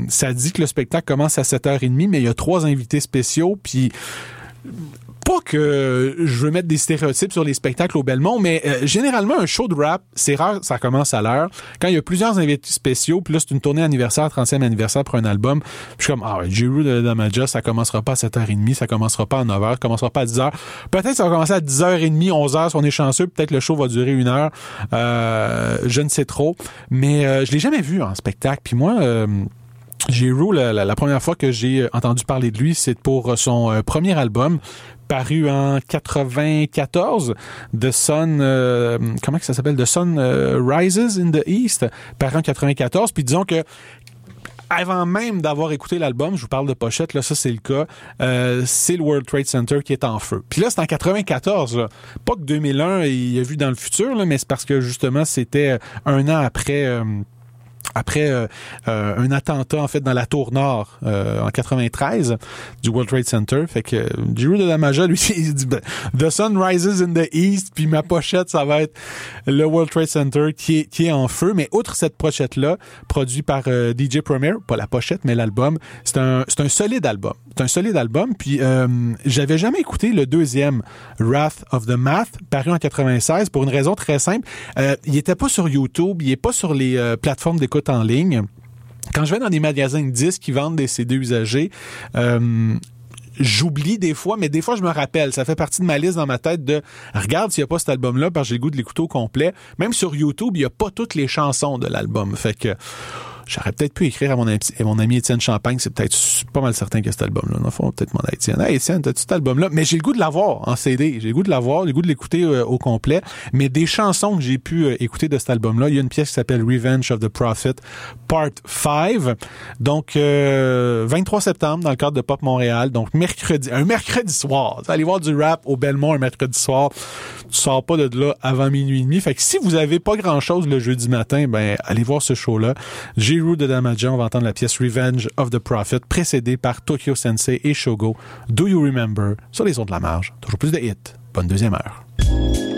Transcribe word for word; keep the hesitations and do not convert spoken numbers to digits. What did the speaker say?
ça dit que le spectacle commence à sept heures trente, mais il y a trois invités spéciaux, puis pas que je veux mettre des stéréotypes sur les spectacles au Belmont, mais euh, généralement, un show de rap, c'est rare, ça commence à l'heure. Quand il y a plusieurs invités spéciaux, puis là, c'est une tournée anniversaire, trentième anniversaire pour un album, puis je suis comme, ah ouais, J-Roo de Damaja, ça commencera pas à sept heures trente, ça commencera pas à neuf heures, ça commencera pas à dix heures. Peut-être ça va commencer à dix heures trente, onze heures, si on est chanceux, peut-être le show va durer une heure, euh, je ne sais trop, mais euh, je l'ai jamais vu en spectacle, puis moi... Euh, J-Roo, la, la, la première fois que j'ai entendu parler de lui, c'est pour son euh, premier album, paru en quatre-vingt-quatorze, The Sun, euh, comment que ça s'appelle? The Sun euh, Rises in the East, paru en quatre-vingt-quatorze, puis disons que avant même d'avoir écouté l'album, je vous parle de pochette, là, ça c'est le cas, euh, c'est le World Trade Center qui est en feu. Puis là, c'est en quatre-vingt-quatorze, là. Pas que deux mille un, il a vu dans le futur, là, mais c'est parce que justement, c'était un an après... Euh, après euh, euh, un attentat en fait dans la tour nord euh, en quatre-vingt-treize du World Trade Center, fait que J-Roo de Damaja lui il dit The Sun Rises in the East, puis ma pochette ça va être le World Trade Center qui est qui est en feu. Mais outre cette pochette là, produit par euh, D J Premier, pas la pochette mais l'album, c'est un c'est un solide album, c'est un solide album. Puis euh, j'avais jamais écouté le deuxième, Wrath of the Math, paru en quatre-vingt-seize, pour une raison très simple, euh, il était pas sur YouTube, il est pas sur les euh, plateformes d'écoute en ligne. Quand je vais dans des magasins de disques qui vendent des C D usagés, euh, j'oublie des fois, mais des fois je me rappelle. Ça fait partie de ma liste dans ma tête de regarde s'il n'y a pas cet album-là, parce que j'ai le goût de l'écouter au complet. Même sur YouTube, il n'y a pas toutes les chansons de l'album. Fait que j'aurais peut-être pu écrire à mon ami, à mon ami Étienne Champagne, c'est peut-être pas mal certain que cet album-là. Dans le fond, peut-être demander à Étienne. Hey Étienne, t'as-tu cet album-là? Mais j'ai le goût de l'avoir en C D. J'ai le goût de l'avoir, j'ai le goût de l'écouter euh, au complet. Mais des chansons que j'ai pu euh, écouter de cet album-là, il y a une pièce qui s'appelle Revenge of the Prophet, Part cinq. Donc, euh, vingt-trois septembre, dans le cadre de Pop Montréal. Donc, mercredi, un mercredi soir. Allez voir du rap au Belmont un mercredi soir. Tu sors pas de là avant minuit et demi. Fait que si vous avez pas grand-chose le jeudi matin, ben, allez voir ce show-là. J-Roo de Damaja, on va entendre la pièce Revenge of the Prophet, précédée par Tokyo Sensei et Shogo, Do You Remember, sur les ondes de la marge. Toujours plus de hits. Bonne deuxième heure.